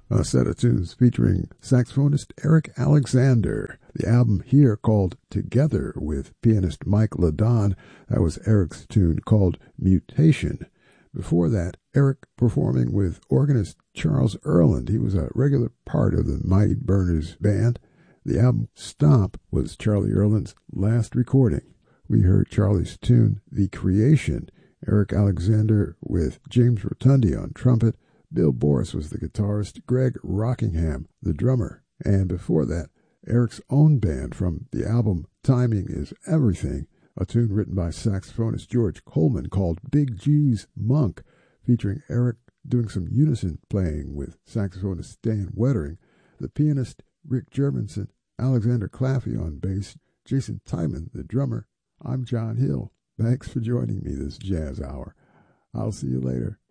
A set of tunes featuring saxophonist Eric Alexander. The album here called Together with pianist Mike Ladon. That was Eric's tune called Mutation. Before that, Eric performing with organist Charles Earland. He was a regular part of the Mighty Burners band. The album Stomp was Charlie Earland's last recording. We heard Charlie's tune The Creation. Eric Alexander with James Rotundi on trumpet. Bill Boris was the guitarist, Greg Rockingham, the drummer. And before that, Eric's own band from the album Timing is Everything, a tune written by saxophonist George Coleman called Big G's Monk, featuring Eric doing some unison playing with saxophonist Stan Wettering, the pianist Rick Germanson, Alexander Claffey on bass, Jason Tymon, the drummer. I'm John Hill. Thanks for joining me this jazz hour. I'll see you later.